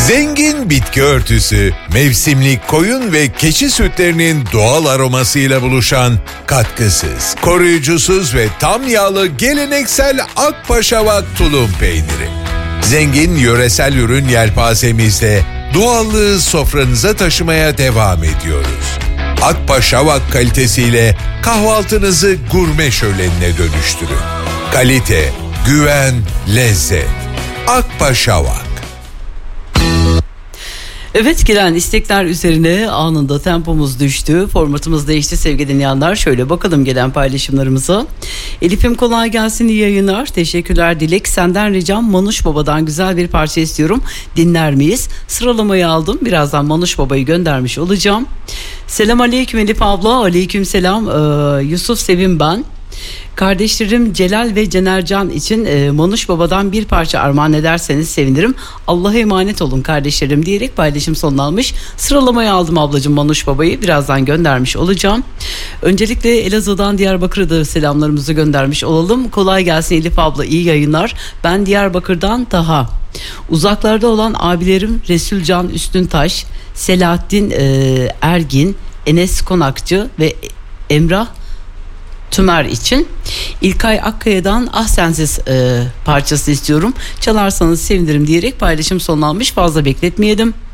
Zengin bitki örtüsü, mevsimlik koyun ve keçi sütlerinin doğal aromasıyla buluşan katkısız, koruyucusuz ve tam yağlı geleneksel Akpaşavak tulum peyniri. Zengin yöresel ürün yelpazemizde doğallığı sofranıza taşımaya devam ediyoruz. Akpaşavak kalitesiyle kahvaltınızı gurme şölenine dönüştürün. Kalite, güven, lezzet. Akpaşavak. Evet, gelen istekler üzerine anında tempomuz düştü. Formatımız değişti sevgili dinleyenler. Şöyle bakalım gelen paylaşımlarımıza. Elif'im kolay gelsin, iyi yayınlar. Teşekkürler Dilek. Senden ricam Manuş Baba'dan güzel bir parça istiyorum. Dinler miyiz? Sıralamayı aldım. Birazdan Manuş Baba'yı göndermiş olacağım. Selam aleyküm Elif abla. Aleyküm selam. Yusuf Sevim ben. Kardeşlerim Celal ve Cenercan için Manuş Baba'dan bir parça armağan ederseniz sevinirim. Allah'a emanet olun kardeşlerim diyerek paylaşım sonlanmış. Sıralamaya aldım ablacığım Manuş Baba'yı. Birazdan göndermiş olacağım. Öncelikle Elazığ'dan Diyarbakır'a da selamlarımızı göndermiş olalım. Kolay gelsin Elif abla, iyi yayınlar. Ben Diyarbakır'dan Taha. Uzaklarda olan abilerim Resulcan Üstüntaş, Selahattin Ergin, Enes Konakçı ve Emrah Tümer için İlkay Akkaya'dan Ah Sensiz parçası istiyorum. Çalarsanız sevinirim diyerek paylaşım sonlanmış. Fazla bekletmeyelim.